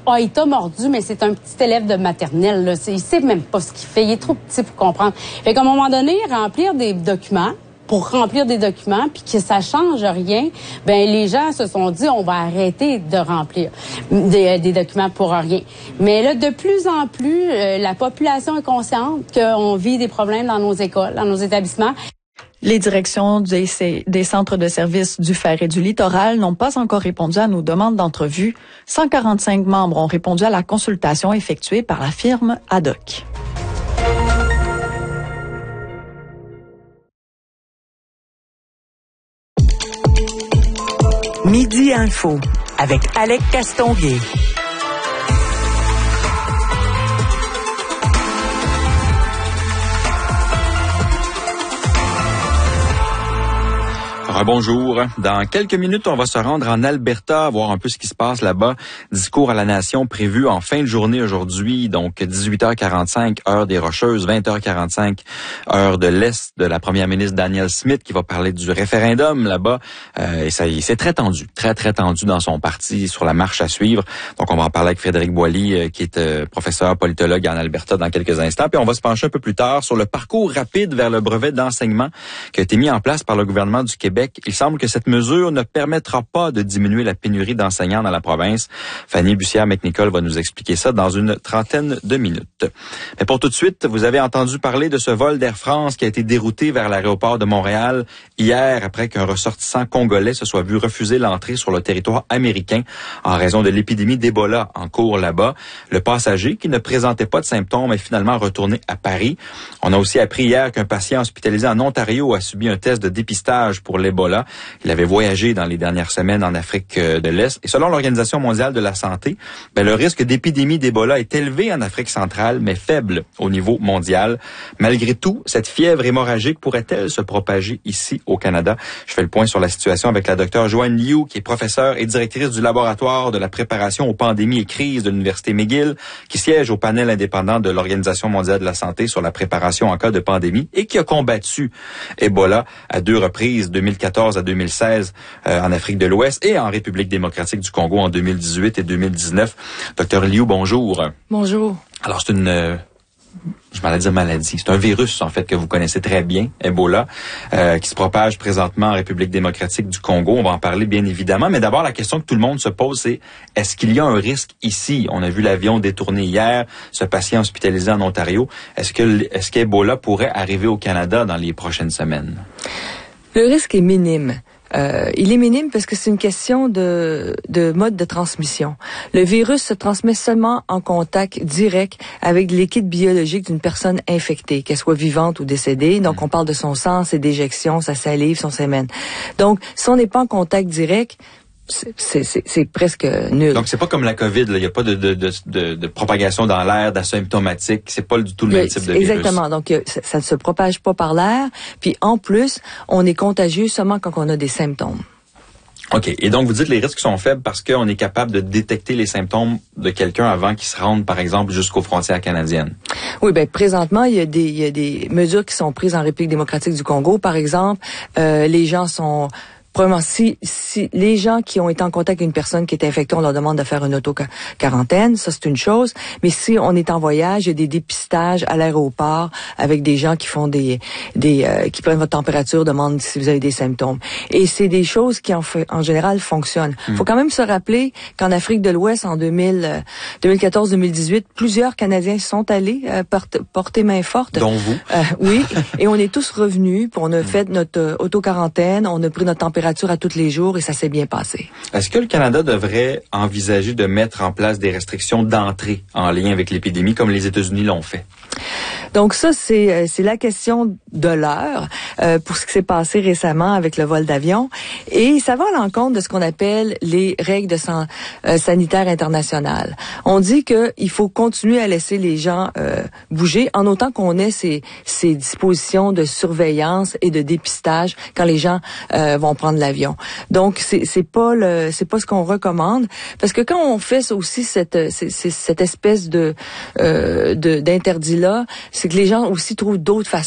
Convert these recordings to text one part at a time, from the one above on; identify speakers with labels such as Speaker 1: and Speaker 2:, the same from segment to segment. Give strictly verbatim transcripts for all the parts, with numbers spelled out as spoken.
Speaker 1: ah, il t'a mordu, mais c'est un petit élève de maternelle, là. C'est, il sait même pas ce qu'il fait. Il est trop petit pour comprendre. Fait qu'à un moment donné, remplir des documents, pour remplir des documents, puis que ça change rien, ben les gens se sont dit, on va arrêter de remplir des, des documents pour rien. Mais là, de plus en plus, euh, la population est consciente qu'on vit des problèmes dans nos écoles, dans nos établissements.
Speaker 2: Les directions des, des centres de services du Fer et du Littoral n'ont pas encore répondu à nos demandes d'entrevue. cent quarante-cinq membres ont répondu à la consultation effectuée par la firme Ad Hoc.
Speaker 3: Midi Info avec Alec Castonguay.
Speaker 4: Bonjour. Dans quelques minutes, on va se rendre en Alberta, voir un peu ce qui se passe là-bas. Discours à la nation prévu en fin de journée aujourd'hui, donc dix-huit heures quarante-cinq, heure des Rocheuses, vingt heures quarante-cinq, heure de l'Est, de la première ministre Danielle Smith qui va parler du référendum là-bas. Euh, et ça, c'est très tendu, très, très tendu dans son parti sur la marche à suivre. Donc, on va en parler avec Frédéric Boily, euh, qui est euh, professeur politologue en Alberta dans quelques instants. Puis, on va se pencher un peu plus tard sur le parcours rapide vers le brevet d'enseignement qui a été mis en place par le gouvernement du Québec. Il semble que cette mesure ne permettra pas de diminuer la pénurie d'enseignants dans la province. Fanny Bussière-McNicol va nous expliquer ça dans une trentaine de minutes. Mais pour tout de suite, vous avez entendu parler de ce vol d'Air France qui a été dérouté vers l'aéroport de Montréal hier après qu'un ressortissant congolais se soit vu refuser l'entrée sur le territoire américain en raison de l'épidémie d'Ebola en cours là-bas. Le passager, qui ne présentait pas de symptômes, est finalement retourné à Paris. On a aussi appris hier qu'un patient hospitalisé en Ontario a subi un test de dépistage pour l'Ebola. Il avait voyagé dans les dernières semaines en Afrique de l'Est. Et selon l'Organisation mondiale de la santé, ben, le risque d'épidémie d'Ebola est élevé en Afrique centrale, mais faible au niveau mondial. Malgré tout, cette fièvre hémorragique pourrait-elle se propager ici au Canada? Je fais le point sur la situation avec la docteure Joanne Liu, qui est professeure et directrice du laboratoire de la préparation aux pandémies et crises de l'Université McGill, qui siège au panel indépendant de l'Organisation mondiale de la santé sur la préparation en cas de pandémie et qui a combattu Ebola à deux reprises, deux mille quatorze à deux mille seize euh, en Afrique de l'Ouest et en République démocratique du Congo en deux mille dix-huit et deux mille dix-neuf. Docteur Liu, bonjour.
Speaker 2: Bonjour.
Speaker 4: Alors, c'est une... Euh, je m'allais dire maladie. C'est un virus, en fait, que vous connaissez très bien, Ebola, euh, qui se propage présentement en République démocratique du Congo. On va en parler, bien évidemment. Mais d'abord, la question que tout le monde se pose, c'est est-ce qu'il y a un risque ici? On a vu l'avion détourné hier, ce patient hospitalisé en Ontario. Est-ce que, est-ce qu'Ebola pourrait arriver au Canada dans les prochaines semaines?
Speaker 5: Le risque est minime. Euh, il est minime parce que c'est une question de, de mode de transmission. Le virus se transmet seulement en contact direct avec le liquide biologique d'une personne infectée, qu'elle soit vivante ou décédée. Donc, on parle de son sang, ses déjections, sa salive, son sémen. Donc, si on n'est pas en contact direct, C'est, c'est, c'est, c'est presque nul.
Speaker 4: Donc, c'est pas comme la COVID, là. Il n'y a pas de, de, de, de, de propagation dans l'air, d'asymptomatique. C'est pas du tout le même type de virus.
Speaker 5: Exactement. Donc, ça, ça ne se propage pas par l'air. Puis, en plus, on est contagieux seulement quand on a des symptômes.
Speaker 4: OK. Et donc, vous dites que les risques sont faibles parce qu'on est capable de détecter les symptômes de quelqu'un avant qu'il se rende, par exemple, jusqu'aux frontières canadiennes.
Speaker 5: Oui, ben présentement, il y a des, il y a des mesures qui sont prises en République démocratique du Congo. Par exemple, euh, les gens sont... Premièrement, si, si les gens qui ont été en contact avec une personne qui est infectée, on leur demande de faire une auto-quarantaine, ça c'est une chose. Mais si on est en voyage, il y a des dépistages à l'aéroport avec des gens qui font des, des euh, qui prennent votre température, demandent si vous avez des symptômes. Et c'est des choses qui en, fait, en général fonctionnent. Il mmh. faut quand même se rappeler qu'en Afrique de l'Ouest, en deux mille, deux mille quatorze deux mille dix-huit, plusieurs Canadiens sont allés euh, porter, porter main forte.
Speaker 4: Dont vous.
Speaker 5: Euh, oui. Et on est tous revenus, puis on a mmh. fait notre euh, auto-quarantaine, on a pris notre température à tous les jours et ça s'est bien passé.
Speaker 4: Est-ce que le Canada devrait envisager de mettre en place des restrictions d'entrée en lien avec l'épidémie comme les États-Unis l'ont fait?
Speaker 5: Donc ça, c'est c'est la question de l'heure euh, pour ce qui s'est passé récemment avec le vol d'avion. Et ça va à l'encontre de ce qu'on appelle les règles de san, euh, sanitaires internationales. On dit qu'il faut continuer à laisser les gens euh, bouger en autant qu'on ait ces, ces dispositions de surveillance et de dépistage quand les gens euh, vont prendre l'avion. Donc c'est c'est pas le c'est pas ce qu'on recommande parce que quand on fait aussi cette c'est, c'est, cette espèce de euh, de d'interdit là, c'est que les gens aussi trouvent d'autres façons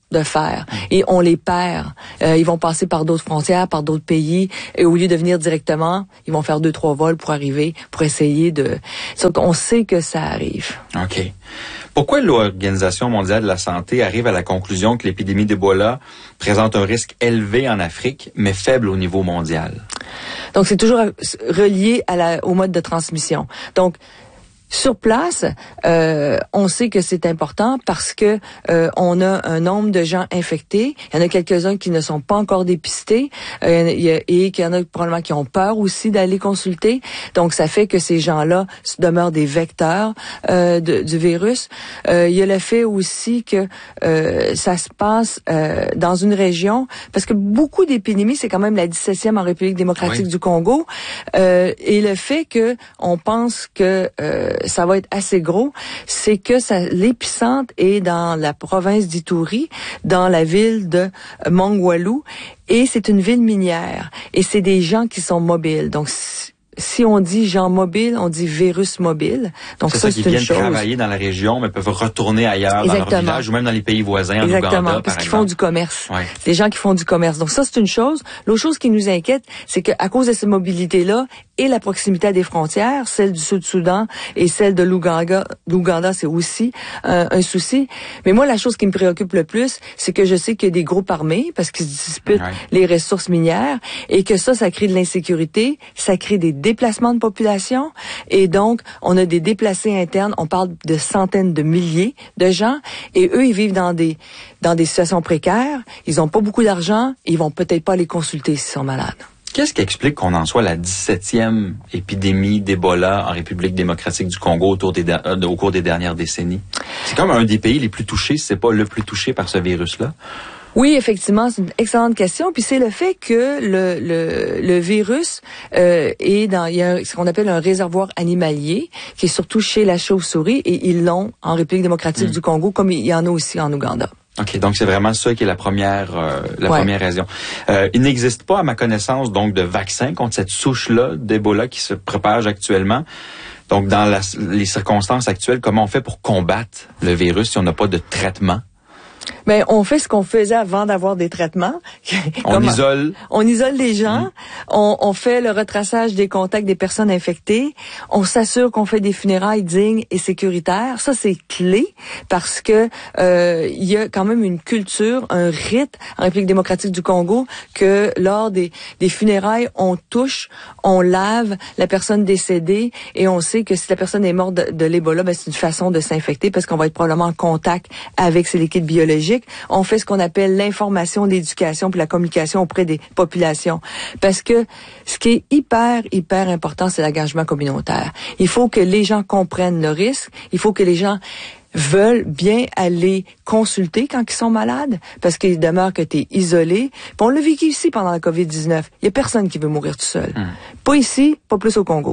Speaker 5: de faire et on les perd. Euh, ils vont passer par d'autres frontières, par d'autres pays et au lieu de venir directement, ils vont faire deux, trois vols pour arriver, pour essayer de... Donc, on sait que ça arrive.
Speaker 4: OK. Pourquoi l'Organisation mondiale de la santé arrive à la conclusion que l'épidémie d'Ebola présente un risque élevé en Afrique, mais faible au niveau mondial?
Speaker 5: Donc, c'est toujours relié à la, au mode de transmission. Donc, sur place, euh, on sait que c'est important parce que euh, on a un nombre de gens infectés. Il y en a quelques-uns qui ne sont pas encore dépistés euh, et qu'il y en a probablement qui ont peur aussi d'aller consulter. Donc, ça fait que ces gens-là demeurent des vecteurs euh, de, du virus. Euh, il y a le fait aussi que euh, ça se passe euh, dans une région, parce que beaucoup d'épidémies, c'est quand même la dix-septième en République démocratique oui. du Congo. Euh, et le fait que on pense que euh, ça va être assez gros, c'est que ça, l'épicentre est dans la province d'Ituri, dans la ville de Mongwalu, et c'est une ville minière, et c'est des gens qui sont mobiles. Donc, si on dit gens mobiles, on dit virus mobile. Donc
Speaker 4: c'est
Speaker 5: ça,
Speaker 4: ça
Speaker 5: c'est
Speaker 4: qui
Speaker 5: une
Speaker 4: viennent
Speaker 5: chose.
Speaker 4: travailler dans la région, mais peuvent retourner ailleurs Exactement. dans leur village ou même dans les pays voisins, en
Speaker 5: Exactement,
Speaker 4: Ouganda,
Speaker 5: parce
Speaker 4: par
Speaker 5: qu'ils
Speaker 4: exemple.
Speaker 5: font du commerce.
Speaker 4: Ouais.
Speaker 5: Des gens qui font du commerce. Donc ça, c'est une chose. L'autre chose qui nous inquiète, c'est qu'à cause de cette mobilité-là et la proximité à des frontières, celle du Sud-Soudan et celle de l'Ouganda, l'Ouganda, c'est aussi euh, un souci. Mais moi, la chose qui me préoccupe le plus, c'est que je sais qu'il y a des groupes armés parce qu'ils se disputent ouais. les ressources minières et que ça, ça crée de l'insécurité, ça crée des déplacements de population. Et donc, on a des déplacés internes. On parle de centaines de milliers de gens. Et eux, ils vivent dans des dans des situations précaires. Ils ont pas beaucoup d'argent. Ils vont peut-être pas les consulter s'ils sont malades.
Speaker 4: Qu'est-ce qui explique qu'on en soit la dix-septième épidémie d'Ebola en République démocratique du Congo autour des de, au cours des dernières décennies? C'est comme un des pays les plus touchés, si c'est pas le plus touché par ce virus-là.
Speaker 5: Oui, effectivement, c'est une excellente question. Puis c'est le fait que le le, le virus euh, est dans il y a ce qu'on appelle un réservoir animalier qui est surtout chez la chauve-souris et ils l'ont en République démocratique mmh. du Congo comme il y en a aussi en Ouganda.
Speaker 4: OK, donc c'est vraiment ça qui est la première euh, la
Speaker 5: ouais.
Speaker 4: première raison. Euh, il n'existe pas à ma connaissance donc de vaccin contre cette souche-là d'Ebola qui se propage actuellement. Donc dans la, les circonstances actuelles, comment on fait pour combattre le virus si on n'a pas de traitement?
Speaker 5: Ben, on fait ce qu'on faisait avant d'avoir des traitements.
Speaker 4: On Comme, isole.
Speaker 5: On isole les gens. Mmh. On, on fait le retraçage des contacts des personnes infectées. On s'assure qu'on fait des funérailles dignes et sécuritaires. Ça, c'est clé parce que euh, il y a quand même une culture, un rite en République démocratique du Congo que lors des, des funérailles, on touche, on lave la personne décédée et on sait que si la personne est morte de, de l'Ebola, ben, c'est une façon de s'infecter parce qu'on va être probablement en contact avec ces liquides biologiques. On fait ce qu'on appelle l'information, l'éducation puis la communication auprès des populations. Parce que ce qui est hyper, hyper important, c'est l'engagement communautaire. Il faut que les gens comprennent le risque. Il faut que les gens veulent bien aller consulter quand ils sont malades, parce qu'il demeure que tu es isolé. Puis on l'a vécu ici pendant la covid dix-neuf. Il y a personne qui veut mourir tout seul. Hum. Pas ici, pas plus au Congo.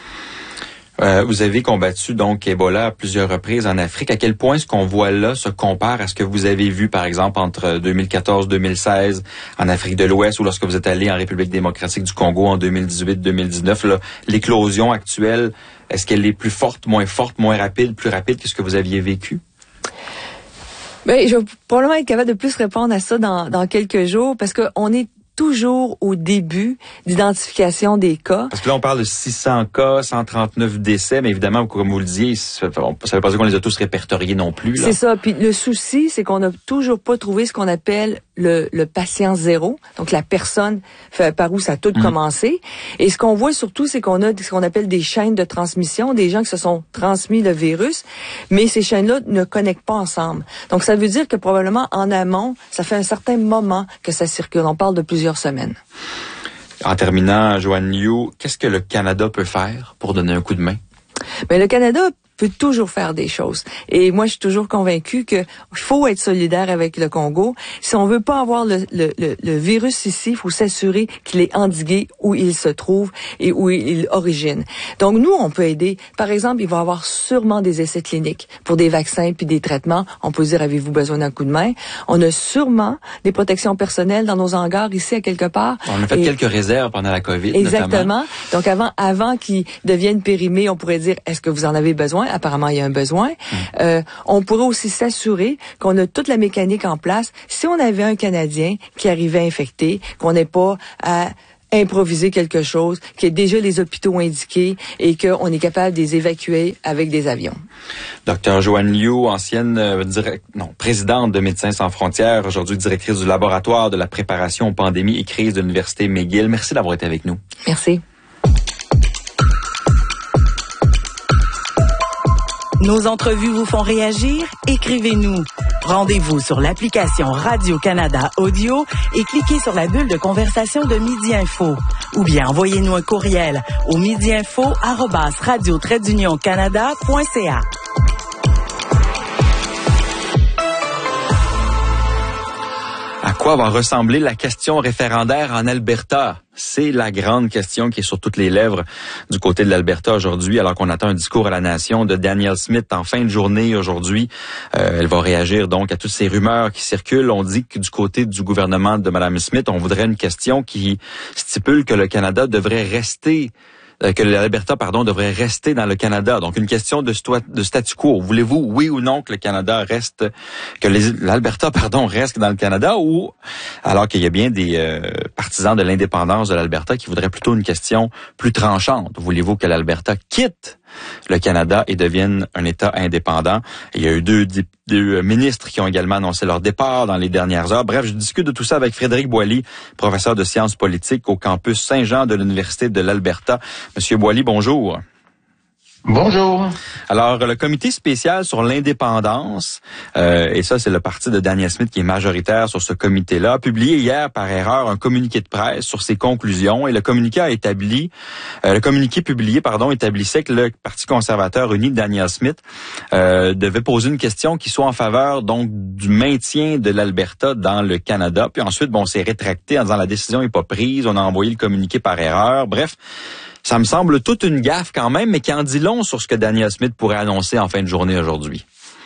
Speaker 4: Euh, vous avez combattu donc Ebola à plusieurs reprises en Afrique. À quel point ce qu'on voit là se compare à ce que vous avez vu, par exemple, entre deux mille quatorze deux mille seize en Afrique de l'Ouest ou lorsque vous êtes allé en République démocratique du Congo en deux mille dix-huit deux mille dix-neuf? Là, l'éclosion actuelle, est-ce qu'elle est plus forte, moins forte, moins rapide, plus rapide que ce que vous aviez vécu?
Speaker 5: Ben, je vais probablement être capable de plus répondre à ça dans, dans quelques jours parce que on est toujours au début d'identification des cas.
Speaker 4: Parce que là, on parle de six cents cas, cent trente-neuf décès, mais évidemment, comme vous le disiez, ça veut pas dire qu'on les a tous répertoriés non plus. Là.
Speaker 5: C'est ça. Puis le souci, c'est qu'on n'a toujours pas trouvé ce qu'on appelle le, le patient zéro, donc la personne par où ça a tout mmh. commencé. Et ce qu'on voit surtout, c'est qu'on a ce qu'on appelle des chaînes de transmission, des gens qui se sont transmis le virus, mais ces chaînes-là ne connectent pas ensemble. Donc ça veut dire que probablement en amont, ça fait un certain moment que ça circule. On parle de plusieurs semaines.
Speaker 4: En terminant, Joanne Liu, qu'est-ce que le Canada peut faire pour donner un coup de main?
Speaker 5: Ben, le Canada peut toujours faire des choses. Et moi, je suis toujours convaincue que faut être solidaire avec le Congo. Si on veut pas avoir le, le, le, le virus ici, il faut s'assurer qu'il est endigué où il se trouve et où il origine. Donc, nous, on peut aider. Par exemple, il va y avoir sûrement des essais cliniques pour des vaccins puis des traitements. On peut dire, avez-vous besoin d'un coup de main? On a sûrement des protections personnelles dans nos hangars ici, à quelque part.
Speaker 4: On a fait et... quelques réserves pendant la COVID,
Speaker 5: Exactement.
Speaker 4: Notamment.
Speaker 5: Donc, avant, avant qu'ils deviennent périmés, on pourrait dire, est-ce que vous en avez besoin? Apparemment, il y a un besoin. Mmh. Euh, on pourrait aussi s'assurer qu'on a toute la mécanique en place. Si on avait un Canadien qui arrivait infecté, qu'on n'ait pas à improviser quelque chose, que déjà les hôpitaux ont indiqué et qu'on est capable de les évacuer avec des avions.
Speaker 4: Docteur Joanne Liu, ancienne euh, direct, non, présidente de Médecins sans frontières, aujourd'hui directrice du laboratoire de la préparation aux pandémies et crises de l'Université McGill. Merci d'avoir été avec nous.
Speaker 5: Merci.
Speaker 3: Nos entrevues vous font réagir? Écrivez-nous. Rendez-vous sur l'application Radio-Canada Audio et cliquez sur la bulle de conversation de Midi Info. Ou bien envoyez-nous un courriel au midiinfo arobase radio trait d'union canada point c a.
Speaker 4: À quoi va ressembler la question référendaire en Alberta? C'est la grande question qui est sur toutes les lèvres du côté de l'Alberta aujourd'hui, alors qu'on attend un discours à la nation de Danielle Smith en fin de journée aujourd'hui. Euh, elle va réagir donc à toutes ces rumeurs qui circulent. On dit que du côté du gouvernement de Mme Smith, on voudrait une question qui stipule que le Canada devrait rester que l'Alberta, pardon, devrait rester dans le Canada. Donc, une question de, sto- de statu quo. Voulez-vous, oui ou non, que le Canada reste, que les, l'Alberta, pardon, reste dans le Canada, ou alors qu'il y a bien des euh, partisans de l'indépendance de l'Alberta qui voudraient plutôt une question plus tranchante. Voulez-vous que l'Alberta quitte le Canada et devienne un État indépendant? Et il y a eu deux, deux ministres qui ont également annoncé leur départ dans les dernières heures. Bref, je discute de tout ça avec Frédéric Boily, professeur de sciences politiques au campus Saint-Jean de l'Université de l'Alberta. Monsieur Boily, bonjour.
Speaker 6: Bonjour.
Speaker 4: Alors, le comité spécial sur l'indépendance, euh, et ça, c'est le parti de Danielle Smith qui est majoritaire sur ce comité-là, a publié hier par erreur un communiqué de presse sur ses conclusions, et le communiqué a établi, euh, le communiqué publié, pardon, établissait que le Parti conservateur uni de Danielle Smith euh, devait poser une question qui soit en faveur donc du maintien de l'Alberta dans le Canada. Puis ensuite, bon, on s'est rétracté en disant la décision n'est pas prise, on a envoyé le communiqué par erreur. Bref. Ça me semble toute une gaffe quand même, mais qui en dit long sur ce que Danielle Smith pourrait annoncer en fin de journée aujourd'hui.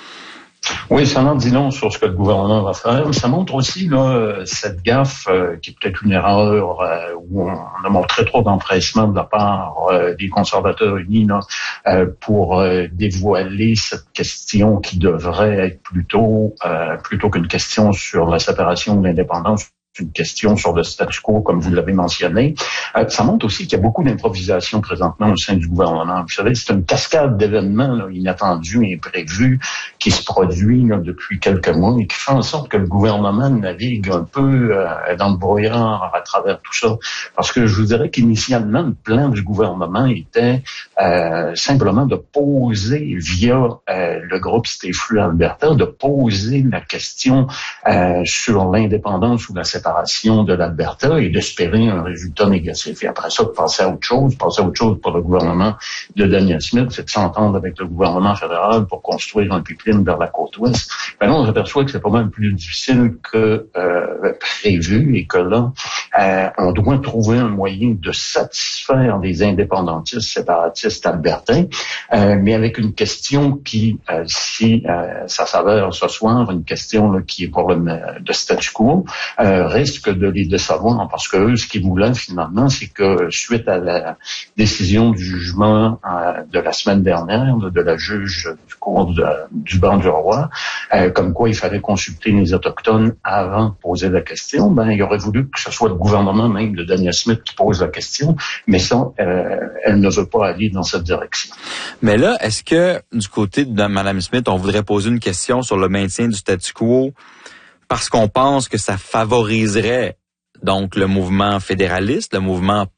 Speaker 6: Oui, ça en dit long sur ce que le gouvernement va faire. Ça montre aussi là cette gaffe euh, qui est peut-être une erreur euh, où on a montré trop d'empressement de la part euh, des conservateurs unis là, euh, pour euh, dévoiler cette question qui devrait être plutôt euh, plutôt qu'une question sur la séparation de l'indépendance. Une question sur le statu quo, comme vous l'avez mentionné. Euh, ça montre aussi qu'il y a beaucoup d'improvisation présentement au sein du gouvernement. Vous savez, c'est une cascade d'événements là, inattendus et imprévus qui se produit là, depuis quelques mois et qui fait en sorte que le gouvernement navigue un peu euh, dans le brouillard à travers tout ça. Parce que je vous dirais qu'initialement, le plan du gouvernement était euh, simplement de poser via euh, le groupe Stay Free Alberta, de poser la question euh, sur l'indépendance ou la séparation de l'Alberta et d'espérer un résultat négatif. Et après ça, de passer à autre chose, passer à autre chose pour le gouvernement de Danielle Smith, c'est de s'entendre avec le gouvernement fédéral pour construire un pipeline vers la côte ouest. Maintenant, on s'aperçoit que c'est pas mal plus difficile que euh, prévu et que là, euh, on doit trouver un moyen de satisfaire les indépendantistes séparatistes albertains, euh, mais avec une question qui, euh, si euh, ça s'avère ce soir, une question là, qui est pour le de statu quo, euh, risque de les décevoir parce que eux, ce qu'ils voulaient finalement, c'est que suite à la décision du jugement euh, de la semaine dernière de la juge du cour de, du banc du roi, euh, comme quoi il fallait consulter les Autochtones avant de poser la question, ben il aurait voulu que ce soit le gouvernement même de Danielle Smith qui pose la question, mais ça, euh, elle ne veut pas aller dans cette direction.
Speaker 4: Mais là, est-ce que du côté de Mme Smith, on voudrait poser une question sur le maintien du statu quo parce qu'on pense que ça favoriserait donc le mouvement fédéraliste, le mouvement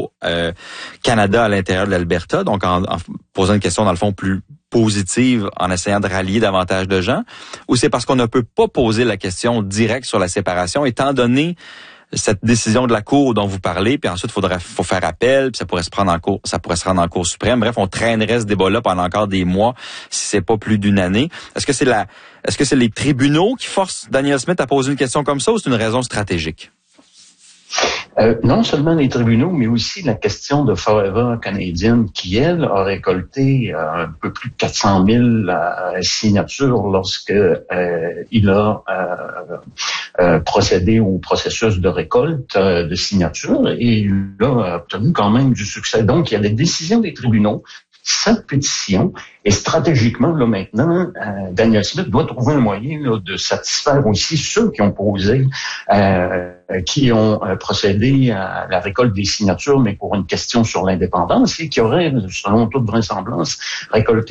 Speaker 4: pro-Canada euh, à l'intérieur de l'Alberta, donc en, en posant une question dans le fond plus positive, en essayant de rallier davantage de gens, ou c'est parce qu'on ne peut pas poser la question directe sur la séparation, étant donné cette décision de la Cour dont vous parlez, puis ensuite il faudrait faut faire appel, puis ça pourrait se prendre en cour, ça pourrait se rendre en Cour suprême. Bref, on traînerait ce débat-là pendant encore des mois, si c'est pas plus d'une année. Est-ce que c'est la, est-ce que c'est les tribunaux qui forcent Danielle Smith à poser une question comme ça, ou c'est une raison stratégique?
Speaker 6: Euh, non seulement les tribunaux, mais aussi la question de Forever Canadian, qui, elle, a récolté euh, un peu plus de quatre cent mille euh, signatures lorsque euh, il a euh, euh, procédé au processus de récolte euh, de signatures, et il a obtenu quand même du succès. Donc, il y a des décisions des tribunaux cette pétition. Et stratégiquement, là, maintenant, euh, Daniel Smith doit trouver un moyen là, de satisfaire aussi ceux qui ont posé, euh, qui ont euh, procédé à la récolte des signatures, mais pour une question sur l'indépendance et qui auraient, selon toute vraisemblance, récolté